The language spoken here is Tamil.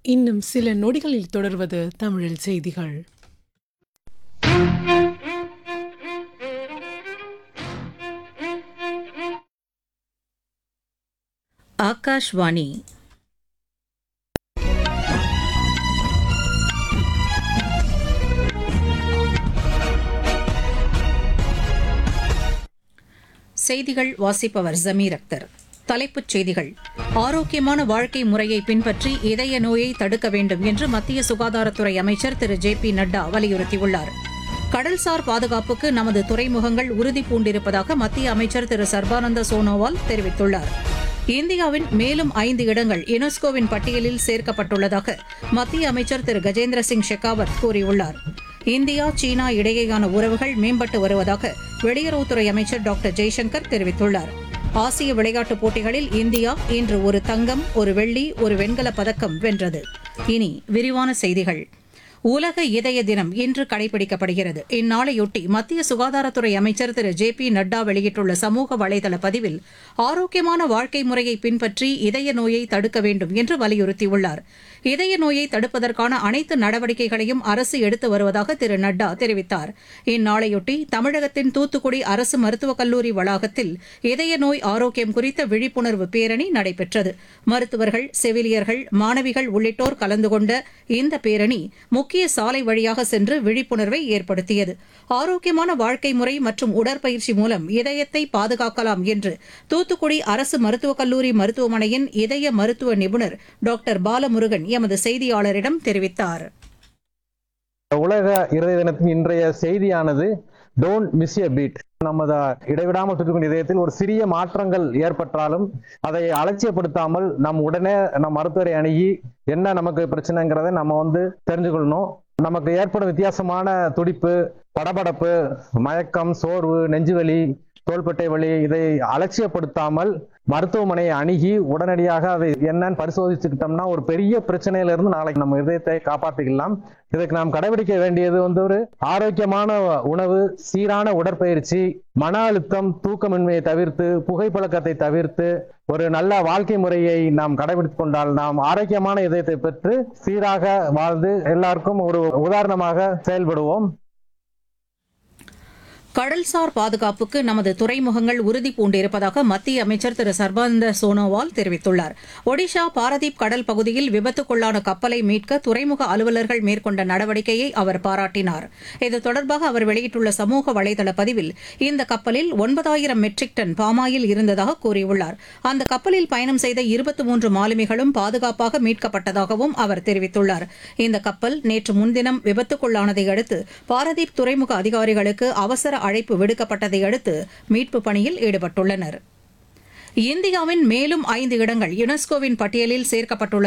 இன்னும் சில நொடிகளில் தொடர்வது தமிழில் செய்திகள். ஆகாஷ்வாணி. செய்திகள் வாசிப்பவர் ஜமீர் அக்தர். தலைப்புச் செய்திகள். ஆரோக்கியமான வாழ்க்கை முறையை பின்பற்றி இதய நோயை தடுக்க வேண்டும் என்று மத்திய சுகாதாரத்துறை அமைச்சர் திரு ஜே.பி. நட்டா வலியுறுத்தியுள்ளார். கடல்சார் பாதுகாப்புக்கு நமது துறைமுகங்கள் உறுதி பூண்டிருப்பதாக மத்திய அமைச்சர் திரு சர்பானந்த சோனோவால் தெரிவித்துள்ளார். இந்தியாவின் மேலும் 5 இடங்கள் யுனெஸ்கோவின் பட்டியலில் சேர்க்கப்பட்டுள்ளதாக மத்திய அமைச்சர் திரு கஜேந்திர சிங் ஷெகாவத் கூறியுள்ளார். இந்தியா சீனா இடையேயான உறவுகள் மேம்பட்டு வருவதாக வெளியுறவுத்துறை அமைச்சர் டாக்டர் ஜெய்சங்கர் தெரிவித்துள்ளார். ஆசிய விளையாட்டுப் போட்டிகளில் இந்தியா இன்று ஒரு தங்கம், ஒரு வெள்ளி, ஒரு வெண்கலப் பதக்கம் வென்றது. இனி விரிவான செய்திகள். உலக இதய தினம் இன்று கடைபிடிக்கப்படுகிறது. இந்நாளையொட்டி மத்திய சுகாதாரத்துறை அமைச்சர் திரு ஜே.பி. நட்டா வெளியிட்டுள்ள சமூக வலைதள பதிவில் ஆரோக்கியமான வாழ்க்கை முறையை பின்பற்றி இதய நோயை தடுக்க வேண்டும் என்று வலியுறுத்தியுள்ளார். இதய நோயை தடுப்பதற்கான அனைத்து நடவடிக்கைகளையும் அரசு எடுத்து வருவதாக திரு நட்டா தெரிவித்தார். இந்நாளையொட்டி தமிழகத்தின் தூத்துக்குடி அரசு மருத்துவக் கல்லூரி வளாகத்தில் இதய நோய் ஆரோக்கியம் குறித்த விழிப்புணர்வு பேரணி நடைபெற்றது. மருத்துவர்கள், செவிலியர்கள், மாணவிகள் உள்ளிட்டோர் கலந்து கொண்ட இந்த பேரணி முக்கிய சாலை வழியாக சென்று விழிப்புணர்வை ஏற்படுத்தியது. ஆரோக்கியமான வாழ்க்கை முறை மற்றும் உடற்பயிற்சி மூலம் இதயத்தை பாதுகாக்கலாம் என்று தூத்துக்குடி அரசு மருத்துவக் கல்லூரி மருத்துவமனையின் இதய மருத்துவ நிபுணர் டாக்டர் பாலமுருகன் எமது செய்தியாளரிடம் தெரிவித்தார். உலக இருதய தினத்தின் இன்றைய செய்தியானது டோன்ட் மிஸ் எ பீட். நமது இடைவிடாமல் துடிக்கும் இதயத்தில் ஒரு சிறிய மாற்றங்கள் ஏற்பட்டாலும் அதை அலட்சியப்படுத்தாமல் உடனே நம் மருத்துவரை அணுகி என்ன நமக்கு பிரச்சனைங்கிறத நம்ம தெரிஞ்சுக்கொள்ளணும். நமக்கு ஏற்படும் வித்தியாசமான துடிப்பு, படபடப்பு, மயக்கம், சோர்வு, நெஞ்சுவலி, தோள்பட்டை வலி இதை அலட்சியப்படுத்தாமல் மருத்துவமனையை அணுகி உடனடியாக அதை என்னன்னு பரிசோதிச்சுக்கிட்டோம்னா ஒரு பெரிய பிரச்சனையில இருந்து நாளைக்கு நம்ம இதயத்தை காப்பாற்றிக்கலாம். இதுக்கு நாம் கடைபிடிக்க வேண்டியது ஒரு ஆரோக்கியமான உணவு, சீரான உடற்பயிற்சி, மன அழுத்தம், தூக்கமின்மையை தவிர்த்து, புகைப்பழக்கத்தை தவிர்த்து ஒரு நல்ல வாழ்க்கை முறையை நாம் கடைபிடித்துக் கொண்டால் நாம் ஆரோக்கியமான இதயத்தை பெற்று சீராக வாழ்ந்து எல்லாருக்கும் ஒரு உதாரணமாக செயல்படுவோம். கடல்சார் பாதுகாப்புக்கு நமது துறைமுகங்கள் உறுதி பூண்டிருப்பதாக மத்திய அமைச்சர் திரு சர்பானந்த சோனோவால் தெரிவித்துள்ளார். ஒடிஷா பாரதீப் கடல் பகுதியில் விபத்துக்குள்ளான கப்பலை மீட்க துறைமுக அலுவலர்கள் மேற்கொண்ட நடவடிக்கையை அவர் பாராட்டினார். இது தொடர்பாக அவர் வெளியிட்டுள்ள சமூக வலைதள பதிவில் இந்த கப்பலில் 9,000 மெட்ரிக் டன் பாமாயில் இருந்ததாக கூறியுள்ளார். அந்த கப்பலில் பயணம் செய்த 23 மாலுமிகளும் பாதுகாப்பாக மீட்கப்பட்டதாகவும் அவர் தெரிவித்துள்ளார். இந்த கப்பல் நேற்று முன்தினம் விபத்துக்குள்ளானதை அடுத்து பாரதீப் துறைமுக அதிகாரிகளுக்கு அவசர அழைப்பு விடுக்கப்பட்டதை அடுத்து மீட்புப் பணியில் ஈடுபட்டுள்ளனர். இந்தியாவின் மேலும் 5 இடங்கள் யுனெஸ்கோவின் பட்டியலில் சேர்க்கப்பட்டுள்ளது